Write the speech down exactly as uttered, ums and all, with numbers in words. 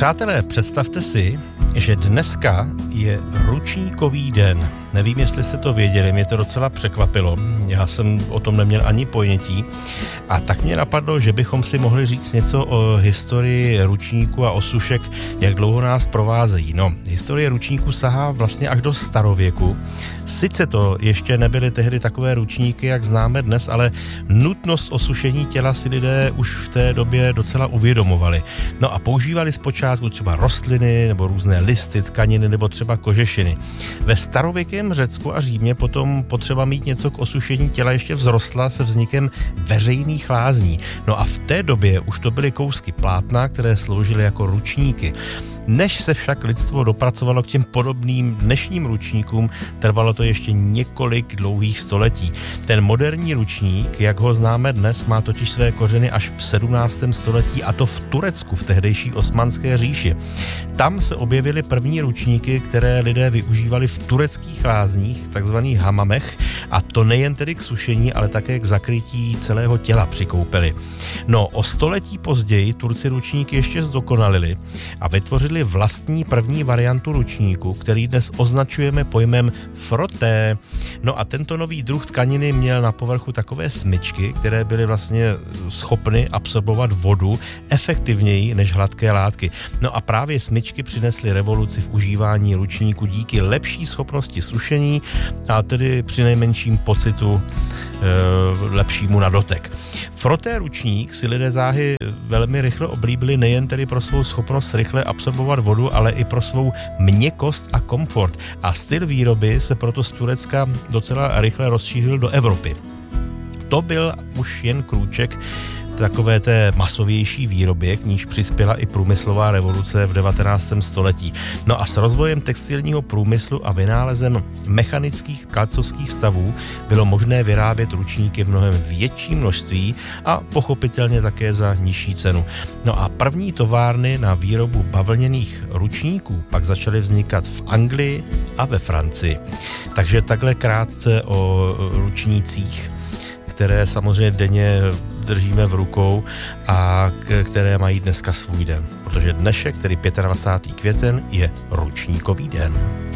Přátelé, představte si, že dneska je ručníkový den. Nevím, jestli jste to věděli, mě to docela překvapilo. Já jsem o tom neměl ani ponětí. A tak mě napadlo, že bychom si mohli říct něco o historii ručníků a osušek, jak dlouho nás provázejí. No, historie ručníků sahá vlastně až do starověku. Sice to ještě nebyly tehdy takové ručníky, jak známe dnes, ale nutnost osušení těla si lidé už v té době docela uvědomovali. No a používali zpočátku třeba rostliny nebo různé listy, tkaniny nebo třeba kožešiny. Ve starověkém Řecku a Římě potom potřeba mít něco k osušení těla ještě vzrostla se vznikem veřejných lázní. No a v té době už to byly kousky plátna, které sloužily jako ručníky. Než se však lidstvo dopracovalo k těm podobným dnešním ručníkům, trvalo to ještě několik dlouhých století. Ten moderní ručník, jak ho známe dnes, má totiž své kořeny až v sedmnáctém století, a to v Turecku, v tehdejší Osmanské říši. Tam se objevily první ručníky, které lidé využívali v tureckých lázních, takzvaných hamamech, a to nejen tedy k sušení, ale také k zakrytí celého těla při koupeli. No, o století později Turci ručníky ještě zdokonalili a vytvořili vlastní první variantu ručníku, který dnes označujeme pojmem frotté. No a tento nový druh tkaniny měl na povrchu takové smyčky, které byly vlastně schopny absorbovat vodu efektivněji než hladké látky. No a právě smyčky přinesly revoluci v užívání ručníku díky lepší schopnosti sušení a tedy přinejmenším pocitu e, lepšímu na dotek. Frotté ručník si lidé záhy velmi rychle oblíbili nejen tedy pro svou schopnost rychle absorbovat vodu, ale i pro svou měkkost a komfort. A styl výroby se proto z Turecka docela rychle rozšířil do Evropy. To byl už jen krůček takové té masovější výrobě, k níž přispěla i průmyslová revoluce v devatenáctém století. No a s rozvojem textilního průmyslu a vynálezem mechanických tlacovských stavů bylo možné vyrábět ručníky v mnohem větší množství a pochopitelně také za nižší cenu. No a první továrny na výrobu bavlněných ručníků pak začaly vznikat v Anglii a ve Francii. Takže takhle krátce o ručnících, které samozřejmě denně držíme v rukou a které mají dneska svůj den. Protože dnešek, tedy dvacátého pátého květen, je ručníkový den.